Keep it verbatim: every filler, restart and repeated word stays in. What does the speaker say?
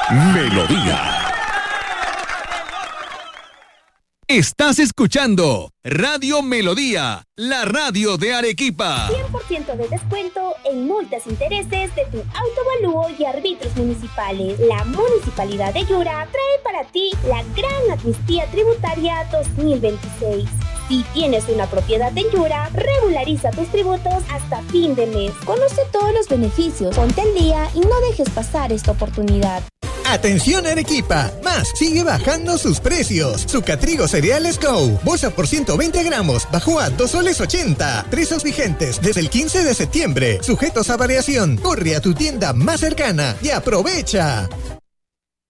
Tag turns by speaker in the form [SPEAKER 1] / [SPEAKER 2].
[SPEAKER 1] Melodía. Estás escuchando Radio Melodía, la radio de Arequipa.
[SPEAKER 2] cien por ciento de descuento en multas e intereses de tu autoavalúo y árbitros municipales. La Municipalidad de Yura trae para ti la Gran Amnistía Tributaria dos mil veintiséis. Si tienes una propiedad en Yura, regulariza tus tributos hasta fin de mes. Conoce todos los beneficios, ponte al día y no dejes pasar esta oportunidad.
[SPEAKER 3] Atención Arequipa, Más sigue bajando sus precios. Sucatrigo Cereales Go, bolsa por ciento veinte gramos, bajó a dos soles ochenta. Precios vigentes desde el quince de septiembre, sujetos a variación. Corre a tu tienda más cercana y aprovecha.